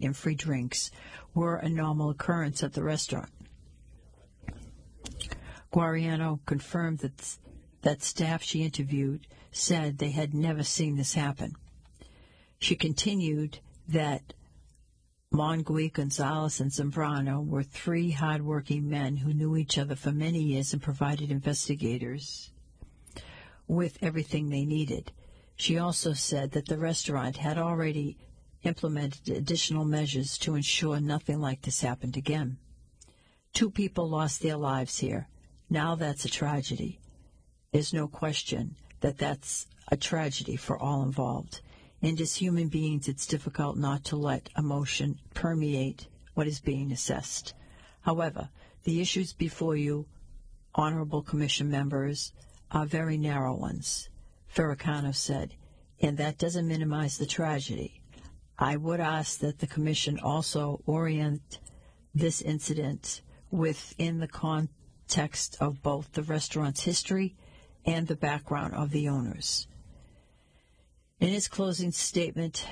and free drinks were a normal occurrence at the restaurant. Guariano confirmed that staff she interviewed said they had never seen this happen. She continued that Mongui, Gonzalez, and Zambrano were three hard-working men who knew each other for many years and provided investigators with everything they needed. She also said that the restaurant had already implemented additional measures to ensure nothing like this happened again. 2 people lost their lives here. Now that's a tragedy. There's no question that that's a tragedy for all involved. And as human beings, it's difficult not to let emotion permeate what is being assessed. However, the issues before you, Honorable Commission members, are very narrow ones, Farrakano said, and that doesn't minimize the tragedy. I would ask that the Commission also orient this incident within the context of both the restaurant's history and the background of the owners. In his closing statement,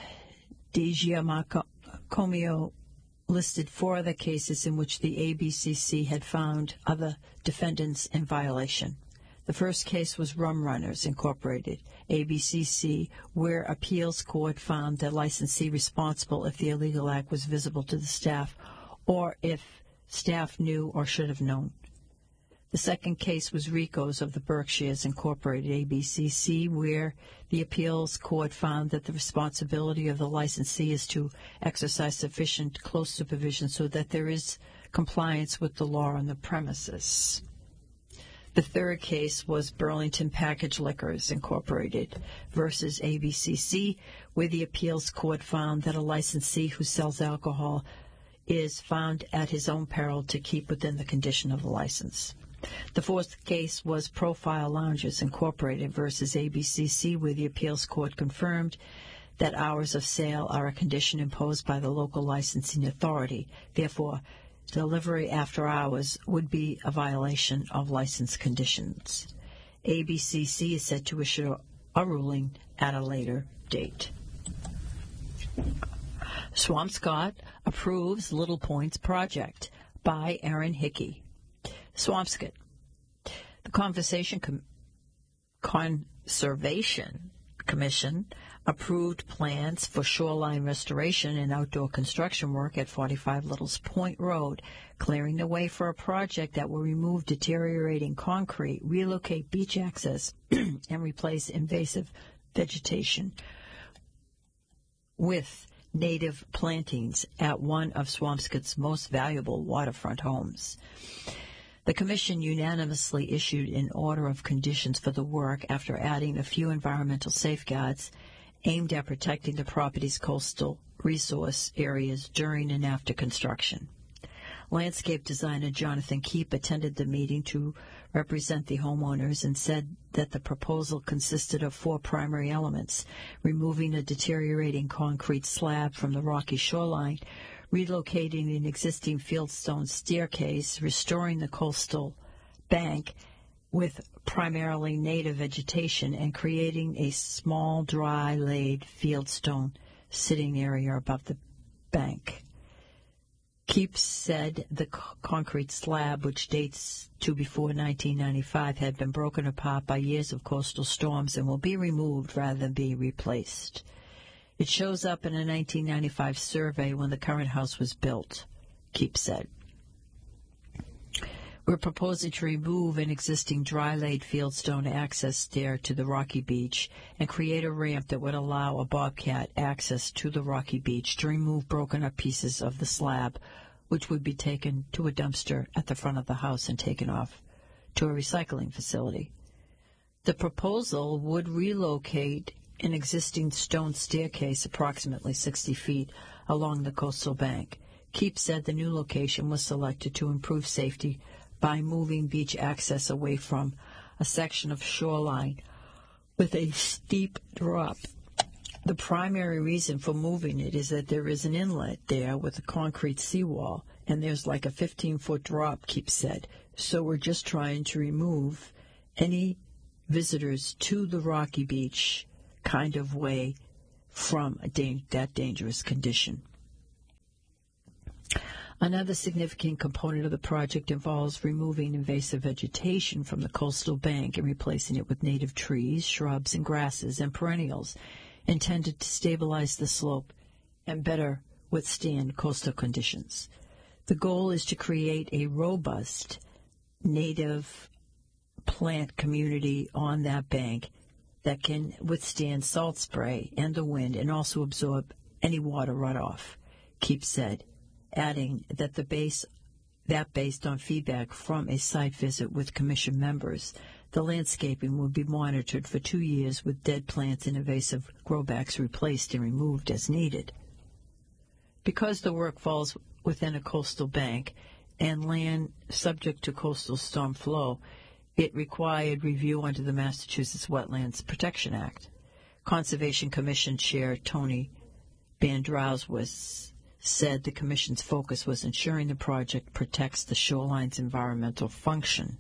DiGiacomo listed 4 other cases in which the ABCC had found other defendants in violation. The first case was Rum Runners, Incorporated, ABCC, where appeals court found the licensee responsible if the illegal act was visible to the staff or if staff knew or should have known. The second case was Rico's of the Berkshires, Incorporated, ABCC, where the appeals court found that the responsibility of the licensee is to exercise sufficient close supervision so that there is compliance with the law on the premises. The third case was Burlington Packaged Liquors, Incorporated, versus ABCC, where the appeals court found that a licensee who sells alcohol is found at his own peril to keep within the condition of the license. The fourth case was Profile Lounges, Incorporated versus ABCC, where the appeals court confirmed that hours of sale are a condition imposed by the local licensing authority. Therefore, delivery after hours would be a violation of license conditions. ABCC is set to issue a ruling at a later date. Swampscott approves Little Points project by Aaron Hickey. Swampscott. The Conservation Commission approved plans for shoreline restoration and outdoor construction work at 45 Littles Point Road, clearing the way for a project that will remove deteriorating concrete, relocate beach access, and replace invasive vegetation with native plantings at one of Swampscott's most valuable waterfront homes. The Commission unanimously issued an order of conditions for the work after adding a few environmental safeguards aimed at protecting the property's coastal resource areas during and after construction. Landscape designer Jonathan Keep attended the meeting to represent the homeowners and said that the proposal consisted of 4 primary elements: removing a deteriorating concrete slab from the rocky shoreline, relocating an existing fieldstone staircase, restoring the coastal bank with primarily native vegetation, and creating a small dry-laid fieldstone sitting area above the bank. Keep said the concrete slab, which dates to before 1995, had been broken apart by years of coastal storms and will be removed rather than be replaced. It shows up in a 1995 survey when the current house was built, Keep said. We're proposing to remove an existing dry-laid fieldstone access stair to the rocky beach and create a ramp that would allow a bobcat access to the rocky beach to remove broken-up pieces of the slab, which would be taken to a dumpster at the front of the house and taken off to a recycling facility. The proposal would relocate an existing stone staircase approximately 60 feet along the coastal bank. Keep said the new location was selected to improve safety by moving beach access away from a section of shoreline with a steep drop. The primary reason for moving it is that there is an inlet there with a concrete seawall, and there's like a 15-foot drop, Keep said. So we're just trying to remove any visitors to the rocky beach kind of way from that dangerous condition. Another significant component of the project involves removing invasive vegetation from the coastal bank and replacing it with native trees, shrubs, and grasses and perennials intended to stabilize the slope and better withstand coastal conditions. The goal is to create a robust native plant community on that bank that can withstand salt spray and the wind and also absorb any water runoff, Keep said, adding that based on feedback from a site visit with Commission members, the landscaping will be monitored for 2 years with dead plants and invasive growbacks replaced and removed as needed. Because the work falls within a coastal bank and land subject to coastal storm flow, it required review under the Massachusetts Wetlands Protection Act. Conservation Commission Chair Tony Bandrowswitz said the Commission's focus was ensuring the project protects the shoreline's environmental function.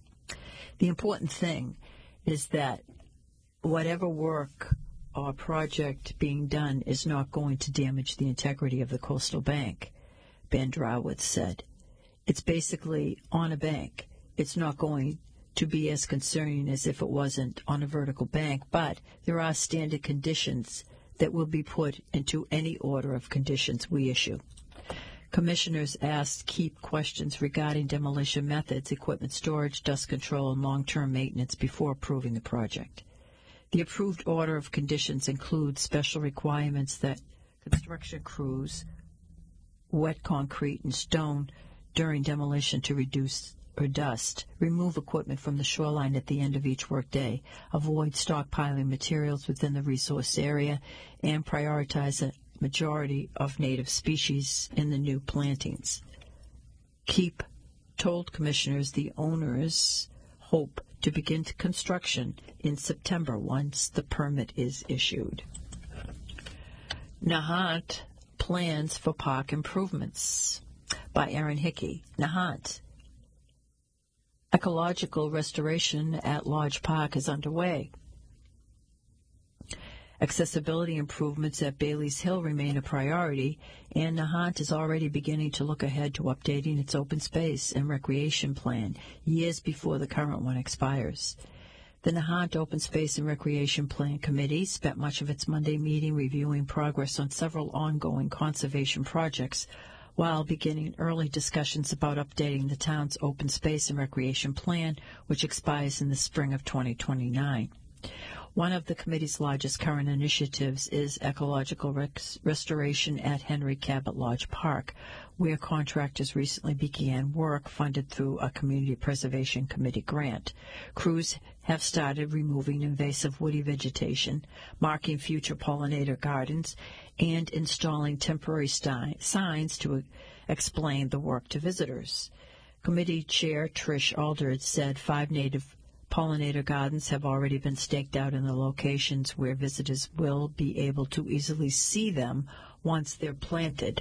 The important thing is that whatever work or project being done is not going to damage the integrity of the coastal bank, Bandrowswitz said. It's basically on a bank. It's not going to be as concerning as if it wasn't on a vertical bank, but there are standard conditions that will be put into any order of conditions we issue. Commissioners asked Keep questions regarding demolition methods, equipment storage, dust control, and long-term maintenance before approving the project. The approved order of conditions includes special requirements that construction crews wet concrete and stone during demolition to reduce or dust, remove equipment from the shoreline at the end of each workday, avoid stockpiling materials within the resource area, and prioritize a majority of native species in the new plantings. Keep told commissioners the owners hope to begin construction in September once the permit is issued. Nahant plans for park improvements by Aaron Hickey. Nahant. Ecological restoration at Lodge Park is underway. Accessibility improvements at Bailey's Hill remain a priority, and Nahant is already beginning to look ahead to updating its open space and recreation plan years before the current one expires. The Nahant Open Space and Recreation Plan Committee spent much of its Monday meeting reviewing progress on several ongoing conservation projects, while beginning early discussions about updating the town's open space and recreation plan, which expires in the spring of 2029. One of the committee's largest current initiatives is ecological restoration at Henry Cabot Lodge Park, where contractors recently began work funded through a Community Preservation Committee grant. Crews have started removing invasive woody vegetation, marking future pollinator gardens, and installing temporary signs to explain the work to visitors. Committee Chair Trish Aldred said 5 native pollinator gardens have already been staked out in the locations where visitors will be able to easily see them once they're planted.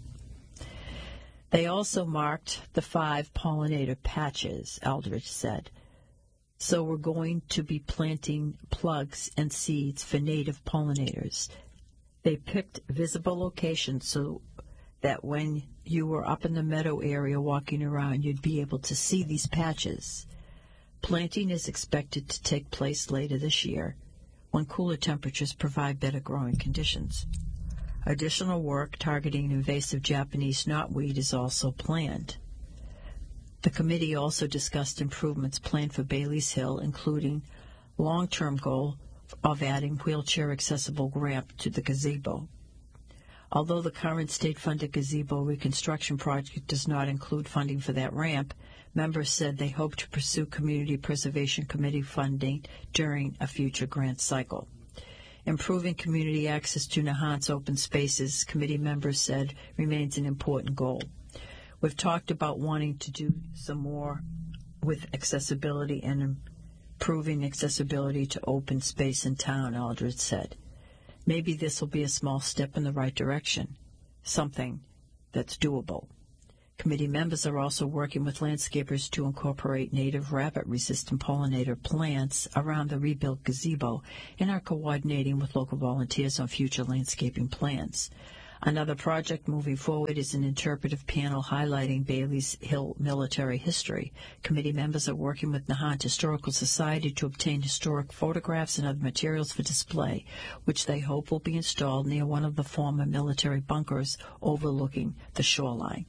They also marked the 5 pollinator patches, Aldrich said. So we're going to be planting plugs and seeds for native pollinators. They picked visible locations so that when you were up in the meadow area walking around, you'd be able to see these patches. Planting is expected to take place later this year, when cooler temperatures provide better growing conditions. Additional work targeting invasive Japanese knotweed is also planned. The committee also discussed improvements planned for Bailey's Hill, including long-term goal of adding wheelchair-accessible ramp to the gazebo. Although the current state-funded gazebo reconstruction project does not include funding for that ramp, members said they hope to pursue Community Preservation Committee funding during a future grant cycle. Improving community access to Nahant's open spaces, committee members said, remains an important goal. We've talked about wanting to do some more with accessibility and improving accessibility to open space in town, Aldred said. Maybe this will be a small step in the right direction, something that's doable. Committee members are also working with landscapers to incorporate native rabbit-resistant pollinator plants around the rebuilt gazebo and are coordinating with local volunteers on future landscaping plans. Another project moving forward is an interpretive panel highlighting Bailey's Hill military history. Committee members are working with Nahant Historical Society to obtain historic photographs and other materials for display, which they hope will be installed near one of the former military bunkers overlooking the shoreline.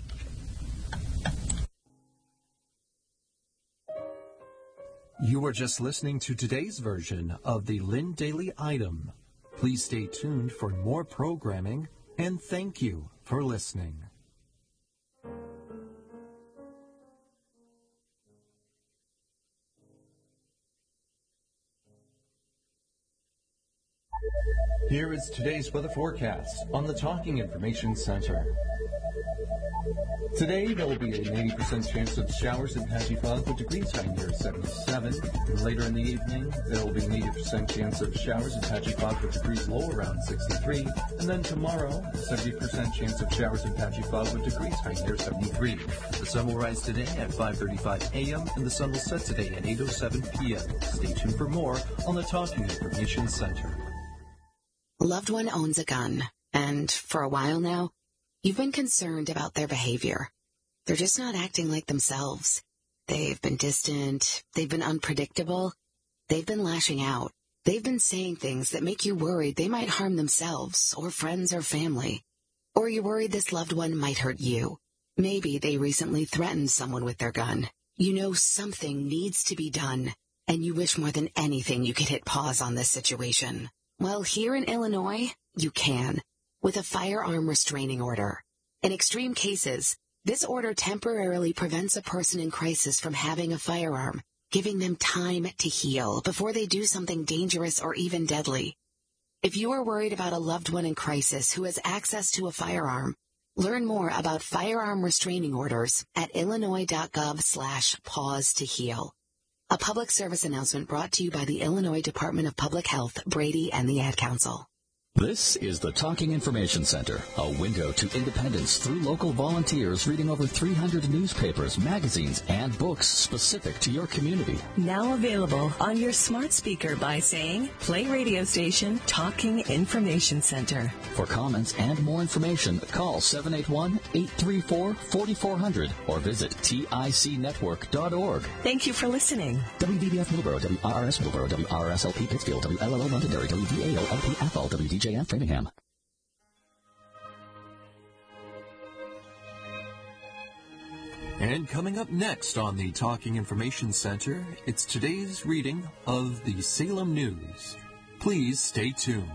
You were just listening to today's version of the Lynn Daily Item. Please stay tuned for more programming, and thank you for listening. Here is today's weather forecast on the Talking Information Center. Today, there will be an 80% chance of showers and patchy fog with degrees high near 77. And later in the evening, there will be an 80% chance of showers and patchy fog with degrees low around 63. And then tomorrow, a 70% chance of showers and patchy fog with degrees high near 73. The sun will rise today at 5:35 a.m. and the sun will set today at 8:07 p.m. Stay tuned for more on the Talking Information Center. Loved one owns a gun, and for a while now, you've been concerned about their behavior. They're just not acting like themselves. They've been distant, they've been unpredictable, they've been lashing out. They've been saying things that make you worried they might harm themselves or friends or family. Or you're worried this loved one might hurt you. Maybe they recently threatened someone with their gun. You know something needs to be done, and you wish more than anything you could hit pause on this situation. Well, here in Illinois, you can, with a firearm restraining order. In extreme cases, this order temporarily prevents a person in crisis from having a firearm, giving them time to heal before they do something dangerous or even deadly. If you are worried about a loved one in crisis who has access to a firearm, learn more about firearm restraining orders at illinois.gov/pause to heal. A public service announcement brought to you by the Illinois Department of Public Health, Brady, and the Ad Council. This is the Talking Information Center, a window to independence through local volunteers reading over 300 newspapers, magazines, and books specific to your community. Now available on your smart speaker by saying, play radio station Talking Information Center. For comments and more information, call 781-834-4400 or visit ticnetwork.org. Thank you for listening. WVBF Middleborough, WRRS Middleborough, WRSLP Pittsfield, WLLO Londonderry, WVAO-LP Athol, WDJF Framingham. And coming up next on the Talking Information Center, it's today's reading of the Salem News. Please stay tuned.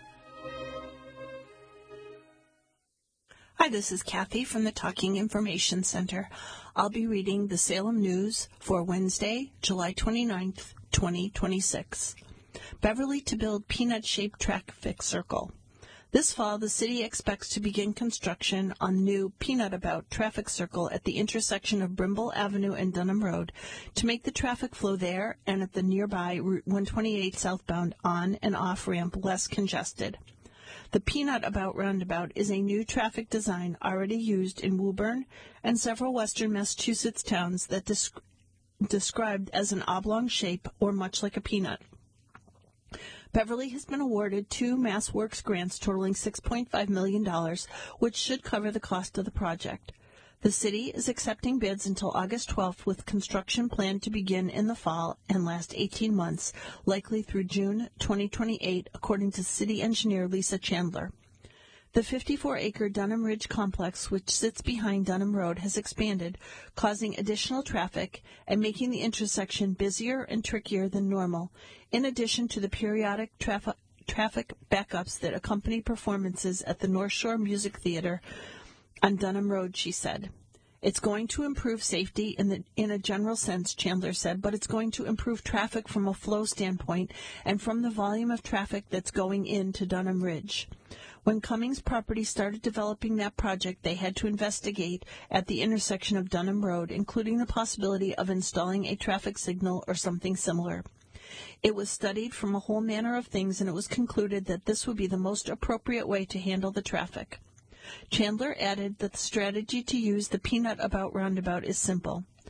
Hi, this is Kathy from the Talking Information Center. I'll be reading the Salem News for Wednesday, July 29th, 2026. Beverly to build peanut-shaped traffic circle. This fall, the city expects to begin construction on new Peanut About traffic circle at the intersection of Brimble Avenue and Dunham Road to make the traffic flow there and at the nearby Route 128 southbound on and off ramp less congested. The Peanut About roundabout is a new traffic design already used in Woburn and several western Massachusetts towns that described as an oblong shape or much like a peanut. Beverly has been awarded 2 MassWorks grants totaling $6.5 million, which should cover the cost of the project. The city is accepting bids until August 12th, with construction planned to begin in the fall and last 18 months, likely through June 2028, according to city engineer Lisa Chandler. The 54-acre Dunham Ridge complex, which sits behind Dunham Road, has expanded, causing additional traffic and making the intersection busier and trickier than normal, in addition to the periodic traffic backups that accompany performances at the North Shore Music Theater on Dunham Road, she said. It's going to improve safety in a general sense, Chandler said, but it's going to improve traffic from a flow standpoint and from the volume of traffic that's going into Dunham Ridge. When Cummings Property started developing that project, they had to investigate at the intersection of Dunham Road, including the possibility of installing a traffic signal or something similar. It was studied from a whole manner of things, and it was concluded that this would be the most appropriate way to handle the traffic. Chandler added that the strategy to use the Peanut About roundabout is simple.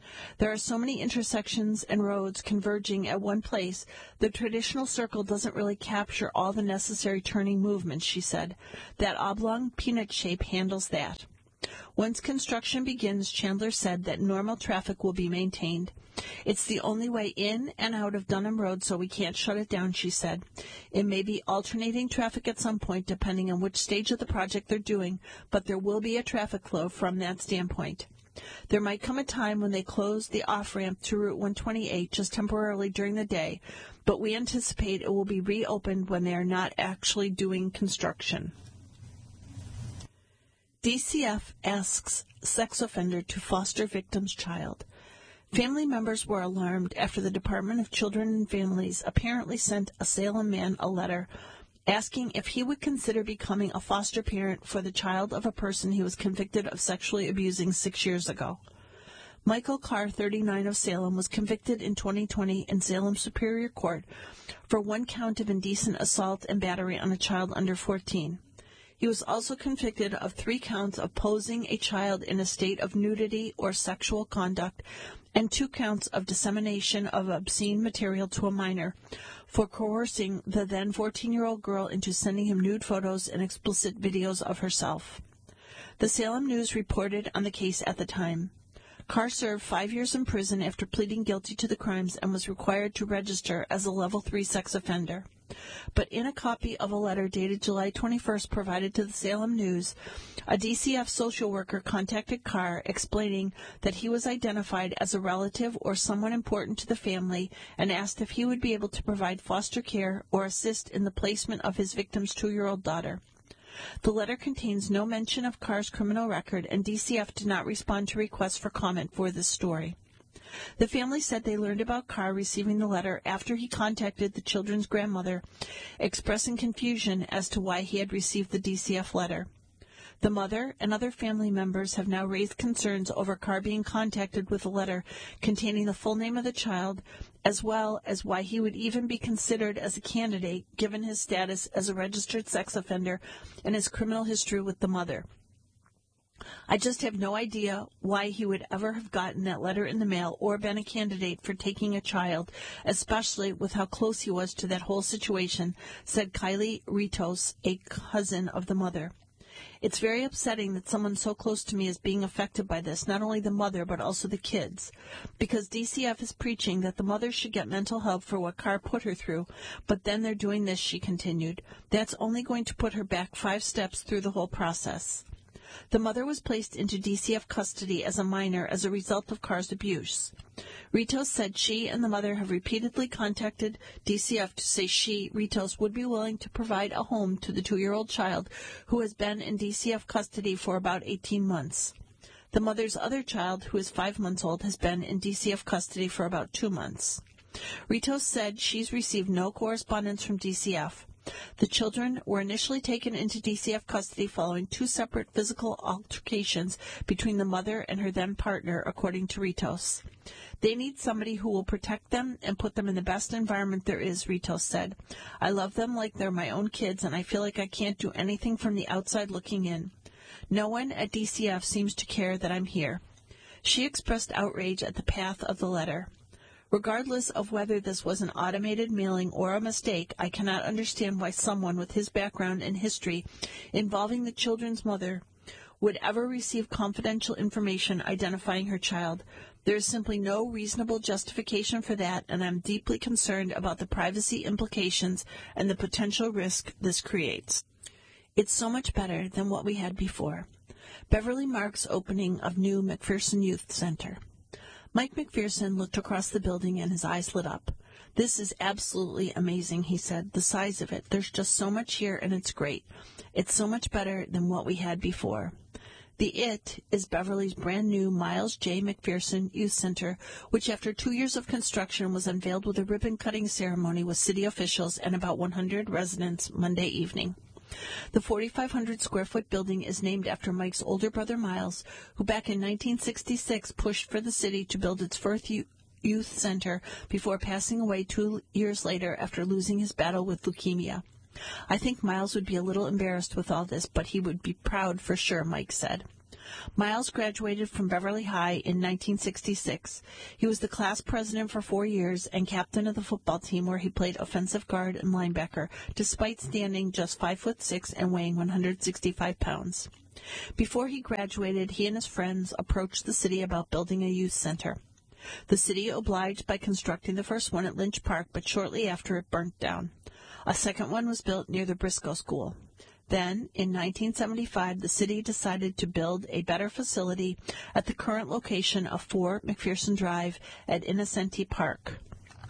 There are so many intersections and roads converging at one place, the traditional circle doesn't really capture all the necessary turning movements, she said. That oblong peanut shape handles that. Once construction begins, Chandler said that normal traffic will be maintained. It's the only way in and out of Dunham Road, so we can't shut it down, she said. It may be alternating traffic at some point, depending on which stage of the project they're doing, but there will be a traffic flow from that standpoint. There might come a time when they close the off-ramp to Route 128 just temporarily during the day, but we anticipate it will be reopened when they are not actually doing construction. DCF asks sex offender to foster victim's child. Family members were alarmed after the Department of Children and Families apparently sent a Salem man a letter asking if he would consider becoming a foster parent for the child of a person he was convicted of sexually abusing 6 years ago. Michael Carr, 39, of Salem, was convicted in 2020 in Salem Superior Court for 1 count of indecent assault and battery on a child under 14. He was also convicted of 3 counts of posing a child in a state of nudity or sexual conduct and 2 counts of dissemination of obscene material to a minor for coercing the then 14-year-old girl into sending him nude photos and explicit videos of herself. The Salem News reported on the case at the time. Carr served 5 years in prison after pleading guilty to the crimes and was required to register as a Level 3 sex offender. But in a copy of a letter dated July 21st provided to the Salem News, a DCF social worker contacted Carr explaining that he was identified as a relative or someone important to the family and asked if he would be able to provide foster care or assist in the placement of his victim's 2-year-old daughter. The letter contains no mention of Carr's criminal record, and DCF did not respond to requests for comment for this story. The family said they learned about Carr receiving the letter after he contacted the children's grandmother, expressing confusion as to why he had received the DCF letter. The mother and other family members have now raised concerns over Carr being contacted with a letter containing the full name of the child, as well as why he would even be considered as a candidate given his status as a registered sex offender and his criminal history with the mother. I just have no idea why he would ever have gotten that letter in the mail or been a candidate for taking a child, especially with how close he was to that whole situation, said Kylie Ritos, a cousin of the mother. It's very upsetting that someone so close to me is being affected by this, not only the mother but also the kids, because DCF is preaching that the mother should get mental help for what Carr put her through, but then they're doing this, she continued. That's only going to put her back 5 steps through the whole process. The mother was placed into DCF custody as a minor as a result of Carr's abuse. Ritos said she and the mother have repeatedly contacted DCF to say she, Ritos, would be willing to provide a home to the 2-year-old child who has been in DCF custody for about 18 months. The mother's other child, who is 5 months old, has been in DCF custody for about 2 months. Ritos said she's received no correspondence from DCF. The children were initially taken into DCF custody following 2 separate physical altercations between the mother and her then partner, according to Ritos. They need somebody who will protect them and put them in the best environment there is, Ritos said. I love them like they're my own kids, and I feel like I can't do anything from the outside looking in. No one at DCF seems to care that I'm here. She expressed outrage at the path of the letter. Regardless of whether this was an automated mailing or a mistake, I cannot understand why someone with his background and history involving the children's mother would ever receive confidential information identifying her child. There is simply no reasonable justification for that, and I'm deeply concerned about the privacy implications and the potential risk this creates. It's so much better than what we had before. Beverly Marks opening of new McPherson Youth Center. Mike McPherson looked across the building and his eyes lit up. This is absolutely amazing, he said. The size of it. There's just so much here, and it's great. It's so much better than what we had before. The IT is Beverly's brand new Miles J. McPherson Youth Center, which after 2 years of construction was unveiled with a ribbon-cutting ceremony with city officials and about 100 residents Monday evening. The 4,500-square-foot building is named after Mike's older brother Miles, who back in 1966 pushed for the city to build its first youth center before passing away 2 years later after losing his battle with leukemia. I think Miles would be a little embarrassed with all this, but he would be proud for sure, Mike said. Miles graduated from Beverly High in 1966. He was the class president for 4 years and captain of the football team where he played offensive guard and linebacker, despite standing just 5'6" and weighing 165 pounds. Before he graduated, he and his friends approached the city about building a youth center. The city obliged by constructing the first one at Lynch Park, but shortly after it burnt down. A second one was built near the Briscoe School. Then, in 1975, the city decided to build a better facility at the current location of 4 McPherson Drive at Innocenti Park.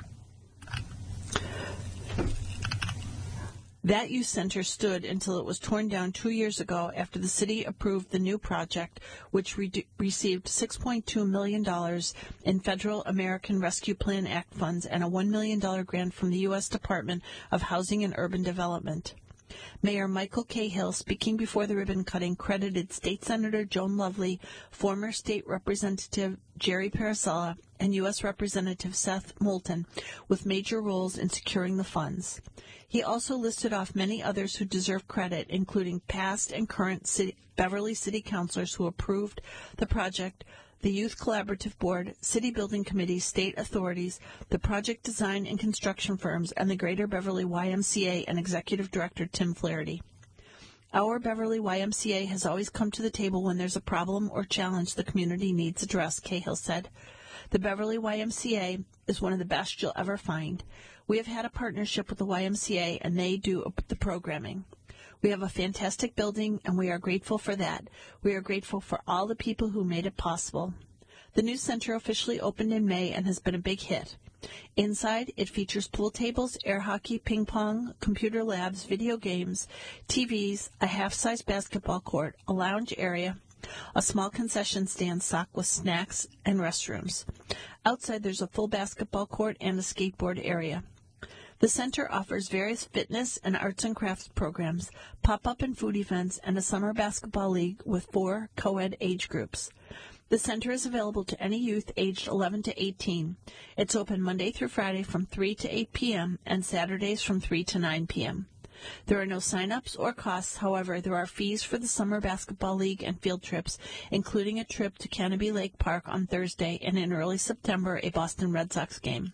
That youth center stood until it was torn down 2 years ago after the city approved the new project, which received $6.2 million in Federal American Rescue Plan Act funds and a $1 million grant from the U.S. Department of Housing and Urban Development. Mayor Michael Cahill, speaking before the ribbon cutting, credited State Senator Joan Lovely, former State Representative Jerry Parasella, and U.S. Representative Seth Moulton with major roles in securing the funds. He also listed off many others who deserve credit, including past and current Beverly City councilors who approved the project, the Youth Collaborative Board, City Building Committee, state authorities, the project design and construction firms, and the Greater Beverly YMCA and Executive Director Tim Flaherty. Our Beverly YMCA has always come to the table when there's a problem or challenge the community needs addressed, Cahill said. The Beverly YMCA is one of the best you'll ever find. We have had a partnership with the YMCA, and they do the programming. We have a fantastic building, and we are grateful for that. We are grateful for all the people who made it possible. The new center officially opened in May and has been a big hit. Inside, it features pool tables, air hockey, ping pong, computer labs, video games, TVs, a half-size basketball court, a lounge area, a small concession stand stocked with snacks and restrooms. Outside, there's a full basketball court and a skateboard area. The center offers various fitness and arts and crafts programs, pop-up and food events, and a summer basketball league with 4 co-ed age groups. The center is available to any youth aged 11 to 18. It's open Monday through Friday from 3 to 8 p.m. and Saturdays from 3 to 9 p.m. There are no sign-ups or costs. However, there are fees for the Summer Basketball League and field trips, including a trip to Canopy Lake Park on Thursday and in early September a Boston Red Sox game.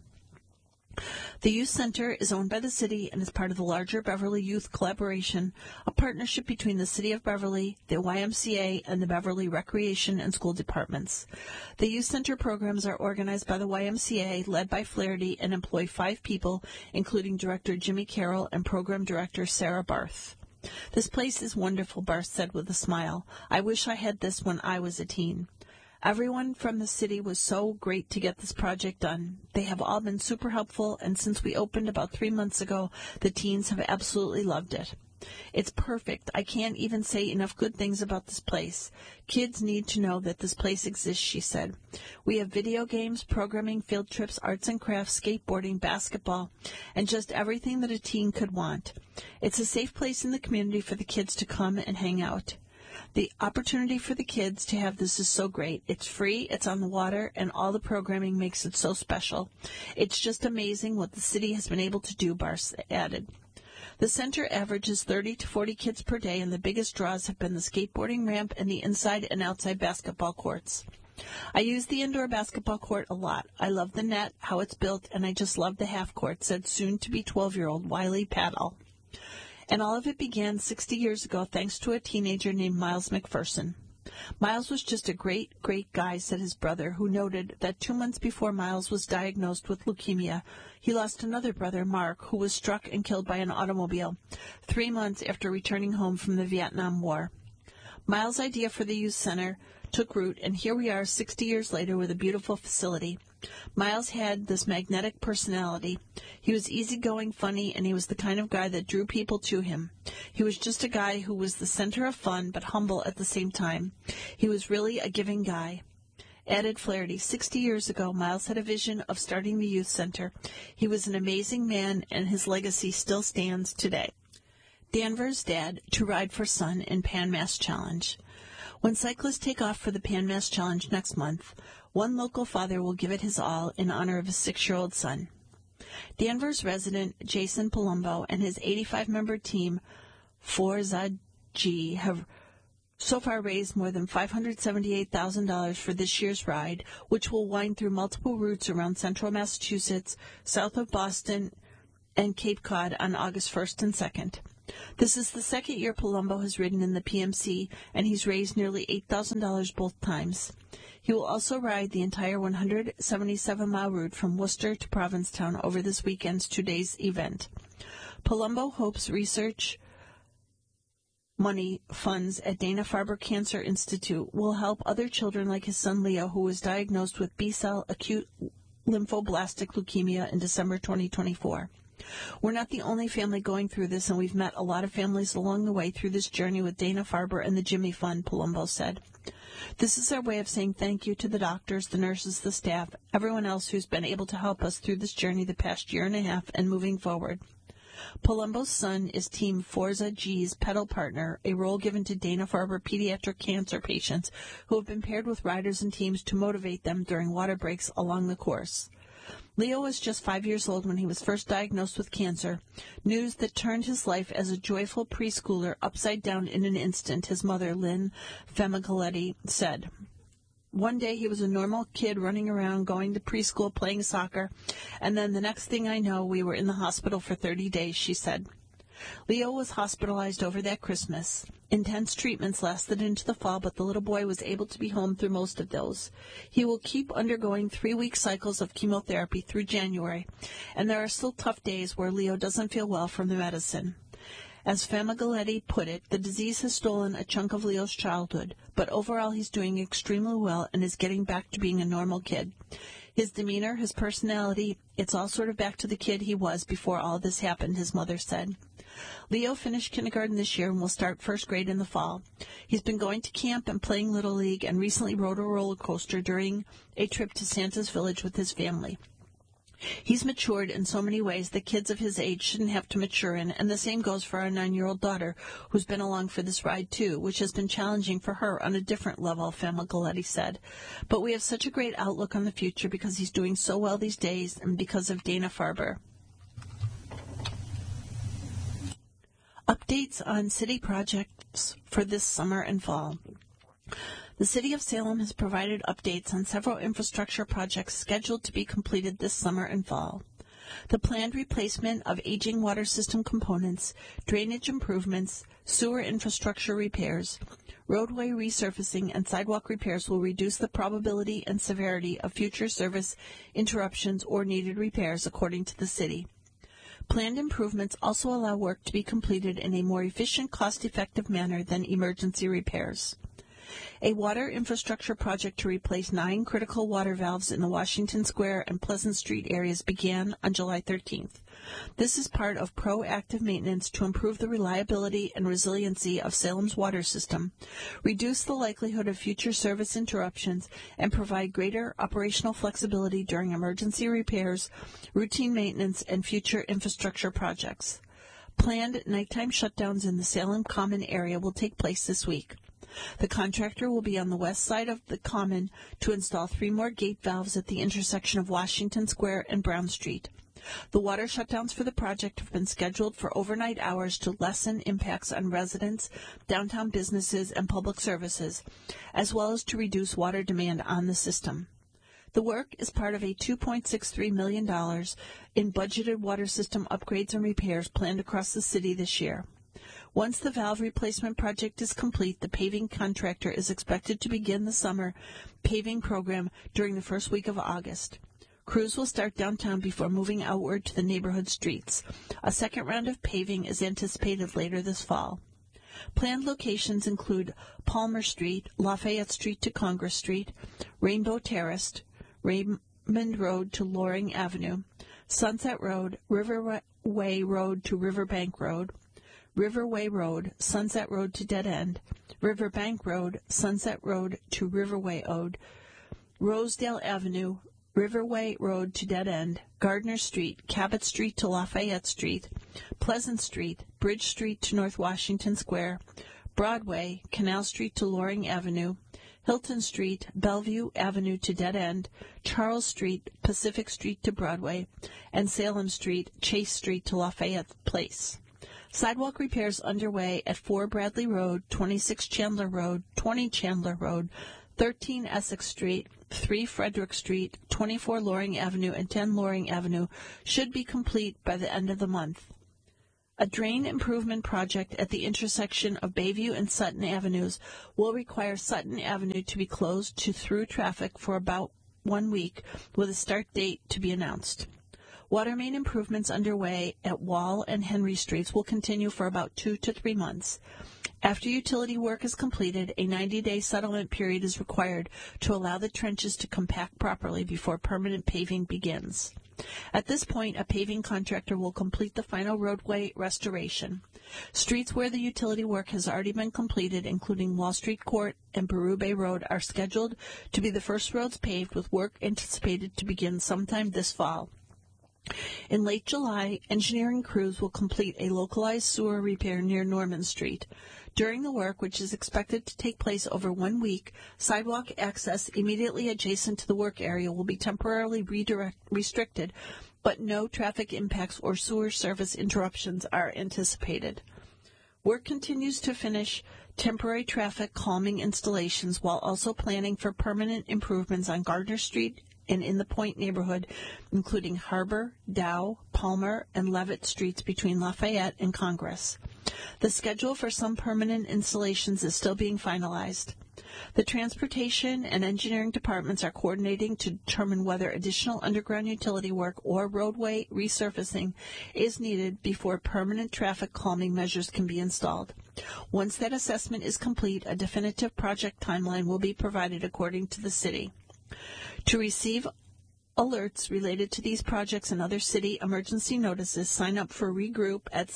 The Youth Center is owned by the city and is part of the larger Beverly Youth Collaboration, a partnership between the City of Beverly, the YMCA, and the Beverly Recreation and School Departments. The Youth Center programs are organized by the YMCA, led by Flaherty, and employ 5 people, including Director Jimmy Carroll and Program Director Sarah Barth. This place is wonderful, Barth said with a smile. I wish I had this when I was a teen. Everyone from the city was so great to get this project done. They have all been super helpful, and since we opened about 3 months ago, the teens have absolutely loved it. It's perfect. I can't even say enough good things about this place. Kids need to know that this place exists, she said. We have video games, programming, field trips, arts and crafts, skateboarding, basketball, and just everything that a teen could want. It's a safe place in the community for the kids to come and hang out. The opportunity for the kids to have this is so great. It's free, it's on the water, and all the programming makes it so special. It's just amazing what the city has been able to do, Barth added. The center averages 30 to 40 kids per day, and the biggest draws have been the skateboarding ramp and the inside and outside basketball courts. I use the indoor basketball court a lot. I love the net, how it's built, and I just love the half court, said soon-to-be 12-year-old Wiley Paddle. And all of it began 60 years ago thanks to a teenager named Miles McPherson. Miles was just a great, great guy, said his brother, who noted that 2 months before Miles was diagnosed with leukemia, he lost another brother, Mark, who was struck and killed by an automobile 3 months after returning home from the Vietnam War. Miles' idea for the youth center took root, and here we are 60 years later with a beautiful facility. Miles had this magnetic personality. He was easygoing, funny, and he was the kind of guy that drew people to him. He was just a guy who was the center of fun, but humble at the same time. He was really a giving guy. Added Flaherty, 60 years ago, Miles had a vision of starting the youth center. He was an amazing man, and his legacy still stands today. Danvers' dad to ride for son in Pan Mass Challenge. When cyclists take off for the Pan Mass Challenge next month, one local father will give it his all in honor of his 6-year-old son. Danvers resident Jason Palumbo and his 85-member team, Forza G, have so far raised more than $578,000 for this year's ride, which will wind through multiple routes around central Massachusetts, south of Boston, and Cape Cod on August 1st and 2nd. This is the second year Palumbo has ridden in the PMC, and he's raised nearly $8,000 both times. He will also ride the entire 177-mile route from Worcester to Provincetown over this weekend's 2-day event. Palumbo hopes research money funds at Dana-Farber Cancer Institute will help other children like his son Leo, who was diagnosed with B-cell acute lymphoblastic leukemia in December 2024. We're not the only family going through this, and we've met a lot of families along the way through this journey with Dana-Farber and the Jimmy Fund, Palumbo said. This is our way of saying thank you to the doctors, the nurses, the staff, everyone else who's been able to help us through this journey the past year and a half and moving forward. Palumbo's son is Team Forza G's pedal partner, a role given to Dana-Farber pediatric cancer patients who have been paired with riders and teams to motivate them during water breaks along the course. Leo was just 5 years old when he was first diagnosed with cancer, news that turned his life as a joyful preschooler upside down in an instant, his mother, Lynn Famigaletti, said. One day he was a normal kid running around, going to preschool, playing soccer, and then the next thing I know, we were in the hospital for 30 days, she said. Leo was hospitalized over that Christmas. Intense treatments lasted into the fall, but the little boy was able to be home through most of those. He will keep undergoing 3-week cycles of chemotherapy through January, and there are still tough days where Leo doesn't feel well from the medicine. As Famigaletti put it, the disease has stolen a chunk of Leo's childhood, but overall he's doing extremely well and is getting back to being a normal kid. His demeanor, his personality, it's all sort of back to the kid he was before all this happened, his mother said. Leo finished kindergarten this year and will start first grade in the fall. He's been going to camp and playing Little League and recently rode a roller coaster during a trip to Santa's Village with his family. He's matured in so many ways that kids of his age shouldn't have to mature in, and the same goes for our 9-year-old daughter, who's been along for this ride too, which has been challenging for her on a different level, Famigaletti said. But we have such a great outlook on the future because he's doing so well these days and because of Dana-Farber. Updates on city projects for this summer and fall. The City of Salem has provided updates on several infrastructure projects scheduled to be completed this summer and fall. The planned replacement of aging water system components, drainage improvements, sewer infrastructure repairs, roadway resurfacing, and sidewalk repairs will reduce the probability and severity of future service interruptions or needed repairs, according to the city. Planned improvements also allow work to be completed in a more efficient, cost-effective manner than emergency repairs. A water infrastructure project to replace 9 critical water valves in the Washington Square and Pleasant Street areas began on July 13th. This is part of proactive maintenance to improve the reliability and resiliency of Salem's water system, reduce the likelihood of future service interruptions, and provide greater operational flexibility during emergency repairs, routine maintenance, and future infrastructure projects. Planned nighttime shutdowns in the Salem Common area will take place this week. The contractor will be on the west side of the Common to install 3 more gate valves at the intersection of Washington Square and Brown Street. The water shutdowns for the project have been scheduled for overnight hours to lessen impacts on residents, downtown businesses, and public services, as well as to reduce water demand on the system. The work is part of a $2.63 million in budgeted water system upgrades and repairs planned across the city this year. Once the valve replacement project is complete, the paving contractor is expected to begin the summer paving program during the first week of August. Crews will start downtown before moving outward to the neighborhood streets. A second round of paving is anticipated later this fall. Planned locations include Palmer Street, Lafayette Street to Congress Street, Rainbow Terrace, Raymond Road to Loring Avenue, Sunset Road, Riverway Road to Riverbank Road, Riverway Road, Sunset Road to Dead End, Riverbank Road, Sunset Road to Riverway Road, Rosedale Avenue, Riverway Road to Dead End, Gardner Street, Cabot Street to Lafayette Street, Pleasant Street, Bridge Street to North Washington Square, Broadway, Canal Street to Loring Avenue, Hilton Street, Bellevue Avenue to Dead End, Charles Street, Pacific Street to Broadway, and Salem Street, Chase Street to Lafayette Place. Sidewalk repairs underway at 4 Bradley Road, 26 Chandler Road, 20 Chandler Road, 13 Essex Street, 3 Frederick Street, 24 Loring Avenue, and 10 Loring Avenue should be complete by the end of the month. A drain improvement project at the intersection of Bayview and Sutton Avenues will require Sutton Avenue to be closed to through traffic for about 1 week, with a start date to be announced. Water main improvements underway at Wall and Henry Streets will continue for about 2 to 3 months. After utility work is completed, a 90-day settlement period is required to allow the trenches to compact properly before permanent paving begins. At this point, a paving contractor will complete the final roadway restoration. Streets where the utility work has already been completed, including Wall Street Court and Baru Bay Road, are scheduled to be the first roads paved, with work anticipated to begin sometime this fall. In late July, engineering crews will complete a localized sewer repair near Norman Street. During the work, which is expected to take place over 1 week, sidewalk access immediately adjacent to the work area will be temporarily restricted, but no traffic impacts or sewer service interruptions are anticipated. Work continues to finish temporary traffic calming installations while also planning for permanent improvements on Gardner Street and in the Point neighborhood, including Harbor, Dow, Palmer, and Levitt Streets between Lafayette and Congress. The schedule for some permanent installations is still being finalized. The transportation and engineering departments are coordinating to determine whether additional underground utility work or roadway resurfacing is needed before permanent traffic calming measures can be installed. Once that assessment is complete, a definitive project timeline will be provided according to the city. To receive alerts related to these projects and other city emergency notices, sign up for Regroup at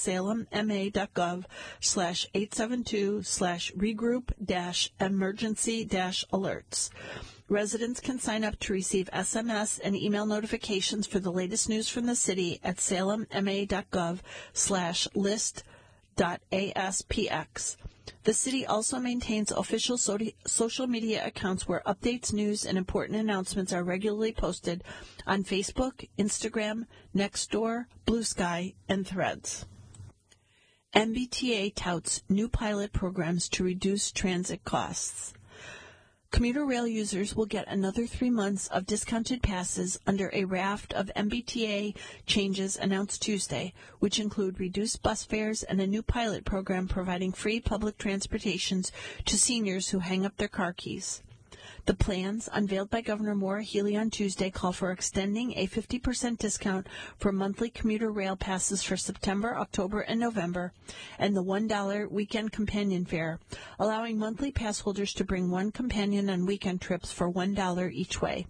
salemma.gov/872/regroup-emergency-alerts. Residents can sign up to receive SMS and email notifications for the latest news from the city at salemma.gov/list.aspx. The city also maintains official social media accounts where updates, news, and important announcements are regularly posted on Facebook, Instagram, Nextdoor, Blue Sky, and Threads. MBTA touts new pilot programs to reduce transit costs. Commuter rail users will get another 3 months of discounted passes under a raft of MBTA changes announced Tuesday, which include reduced bus fares and a new pilot program providing free public transportations to seniors who hang up their car keys. The plans, unveiled by Governor Maura Healey on Tuesday, call for extending a 50% discount for monthly commuter rail passes for September, October, and November, and the $1 weekend companion fare, allowing monthly pass holders to bring one companion on weekend trips for $1 each way.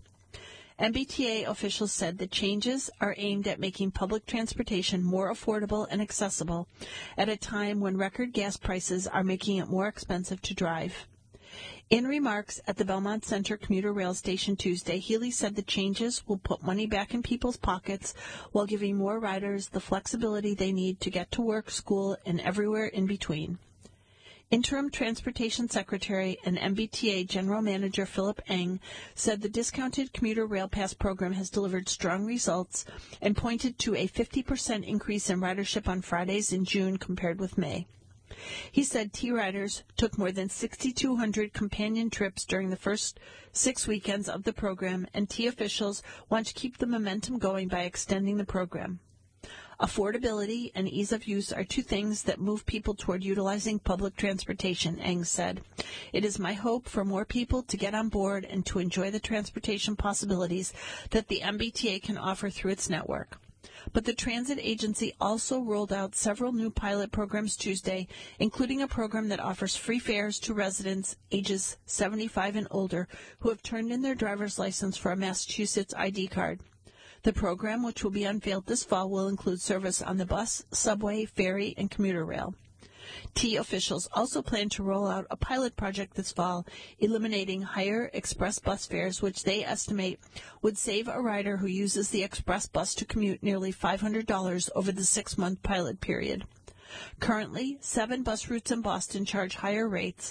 MBTA officials said the changes are aimed at making public transportation more affordable and accessible at a time when record gas prices are making it more expensive to drive. In remarks at the Belmont Center commuter rail station Tuesday, Healey said the changes will put money back in people's pockets while giving more riders the flexibility they need to get to work, school, and everywhere in between. Interim Transportation Secretary and MBTA General Manager Philip Eng said the discounted commuter rail pass program has delivered strong results and pointed to a 50% increase in ridership on Fridays in June compared with May. He said T-Riders took more than 6,200 companion trips during the first 6 weekends of the program, and T officials want to keep the momentum going by extending the program. Affordability and ease of use are two things that move people toward utilizing public transportation, Eng said. It is my hope for more people to get on board and to enjoy the transportation possibilities that the MBTA can offer through its network. But the transit agency also rolled out several new pilot programs Tuesday, including a program that offers free fares to residents ages 75 and older who have turned in their driver's license for a Massachusetts ID card. The program, which will be unveiled this fall, will include service on the bus, subway, ferry, and commuter rail. T officials also plan to roll out a pilot project this fall, eliminating higher express bus fares, which they estimate would save a rider who uses the express bus to commute nearly $500 over the 6-month pilot period. Currently, 7 bus routes in Boston charge higher rates,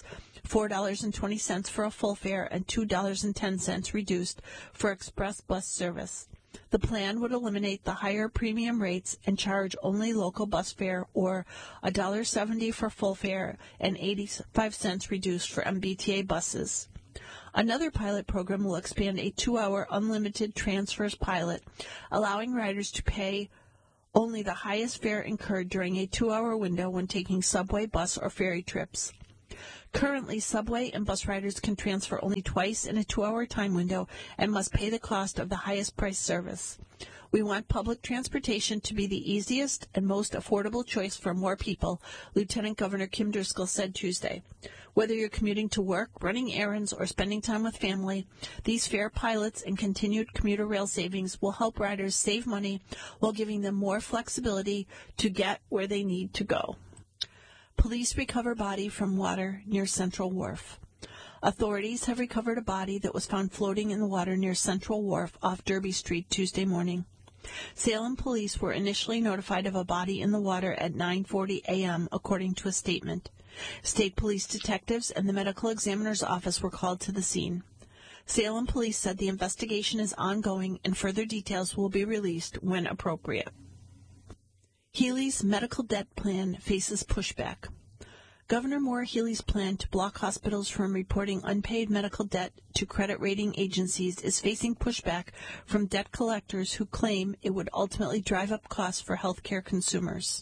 $4.20 for a full fare and $2.10 reduced for express bus service. The plan would eliminate the higher premium rates and charge only local bus fare, or $1.70 for full fare and 85 cents reduced for MBTA buses. Another pilot program will expand a 2-hour unlimited transfers pilot, allowing riders to pay only the highest fare incurred during a 2-hour window when taking subway, bus, or ferry trips. Currently, subway and bus riders can transfer only twice in a 2-hour time window and must pay the cost of the highest price service. We want public transportation to be the easiest and most affordable choice for more people, Lieutenant Governor Kim Driscoll said Tuesday. Whether you're commuting to work, running errands, or spending time with family, these fare pilots and continued commuter rail savings will help riders save money while giving them more flexibility to get where they need to go. Police recover body from water near Central Wharf. Authorities have recovered a body that was found floating in the water near Central Wharf off Derby Street Tuesday morning. Salem police were initially notified of a body in the water at 9:40 a.m., according to a statement. State police detectives and the medical examiner's office were called to the scene. Salem police said the investigation is ongoing and further details will be released when appropriate. Healey's medical debt plan faces pushback. Governor Maura Healey's plan to block hospitals from reporting unpaid medical debt to credit rating agencies is facing pushback from debt collectors who claim it would ultimately drive up costs for healthcare consumers.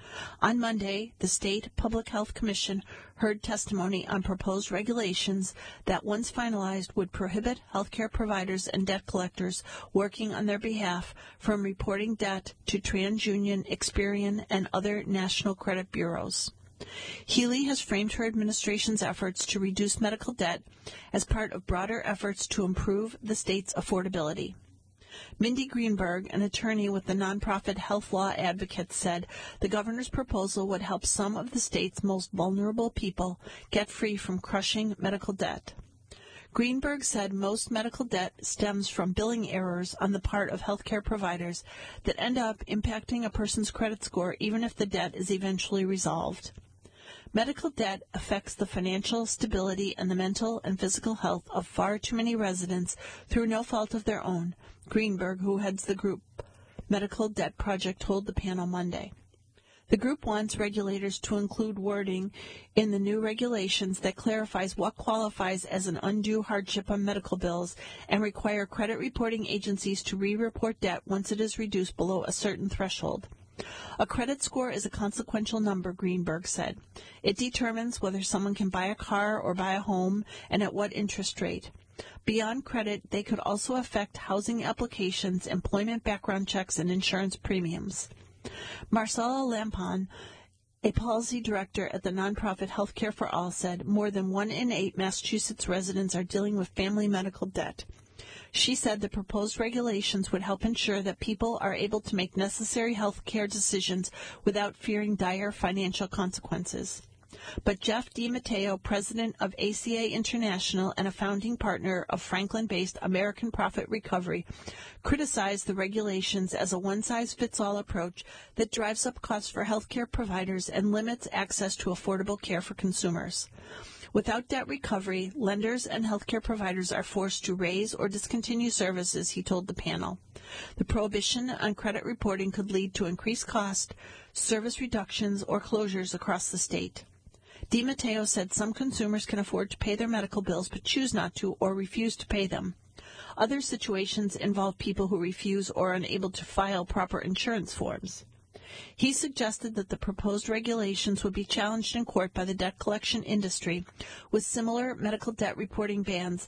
On Monday, the State Public Health Commission heard testimony on proposed regulations that, once finalized, would prohibit healthcare providers and debt collectors working on their behalf from reporting debt to TransUnion, Experian, and other national credit bureaus. Healey has framed her administration's efforts to reduce medical debt as part of broader efforts to improve the state's affordability. Mindy Greenberg, an attorney with the nonprofit Health Law Advocates, said the governor's proposal would help some of the state's most vulnerable people get free from crushing medical debt. Greenberg said most medical debt stems from billing errors on the part of healthcare providers that end up impacting a person's credit score even if the debt is eventually resolved. Medical debt affects the financial stability and the mental and physical health of far too many residents through no fault of their own, Greenberg, who heads the group Medical Debt Project, told the panel Monday. The group wants regulators to include wording in the new regulations that clarifies what qualifies as an undue hardship on medical bills and require credit reporting agencies to re-report debt once it is reduced below a certain threshold. A credit score is a consequential number, Greenberg said. It determines whether someone can buy a car or buy a home and at what interest rate. Beyond credit, they could also affect housing applications, employment background checks, and insurance premiums. Marcella Lampon, a policy director at the nonprofit Healthcare for All, said more than 1 in 8 Massachusetts residents are dealing with family medical debt. She said the proposed regulations would help ensure that people are able to make necessary health care decisions without fearing dire financial consequences. But Jeff DiMatteo, president of ACA International and a founding partner of Franklin-based American Profit Recovery, criticized the regulations as a one-size-fits-all approach that drives up costs for healthcare providers and limits access to affordable care for consumers. Without debt recovery, lenders and healthcare providers are forced to raise or discontinue services, he told the panel. The prohibition on credit reporting could lead to increased cost, service reductions, or closures across the state. DiMatteo said some consumers can afford to pay their medical bills but choose not to or refuse to pay them. Other situations involve people who refuse or are unable to file proper insurance forms. He suggested that the proposed regulations would be challenged in court by the debt collection industry, with similar medical debt reporting bans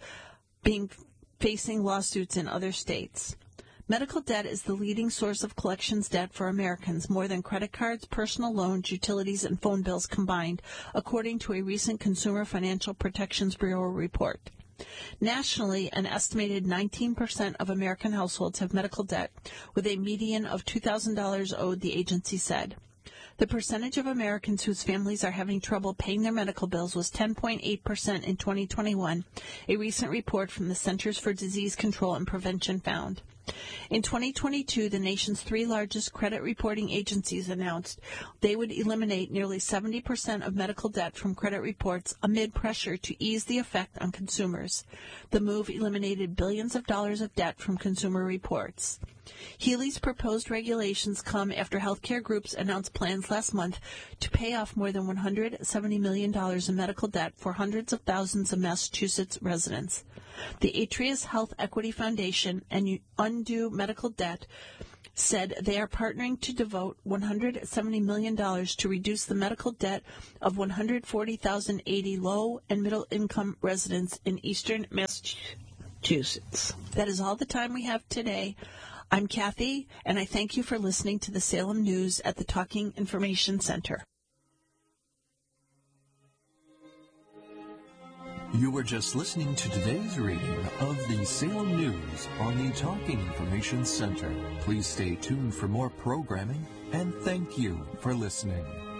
facing lawsuits in other states. Medical debt is the leading source of collections debt for Americans, more than credit cards, personal loans, utilities, and phone bills combined, according to a recent Consumer Financial Protections Bureau report. Nationally, an estimated 19% of American households have medical debt, with a median of $2,000 owed, the agency said. The percentage of Americans whose families are having trouble paying their medical bills was 10.8% in 2021, a recent report from the Centers for Disease Control and Prevention found. In 2022, the nation's 3 largest credit reporting agencies announced they would eliminate nearly 70% of medical debt from credit reports amid pressure to ease the effect on consumers. The move eliminated billions of dollars of debt from consumer reports. Healy's proposed regulations come after healthcare groups announced plans last month to pay off more than $170 million in medical debt for hundreds of thousands of Massachusetts residents. The Atrius Health Equity Foundation and Undo Medical Debt said they are partnering to devote $170 million to reduce the medical debt of 140,080 low and middle income residents in eastern Massachusetts. That is all the time we have today. I'm Kathy, and I thank you for listening to the Salem News at the Talking Information Center. You were just listening to today's reading of the Salem News on the Talking Information Center. Please stay tuned for more programming, and thank you for listening.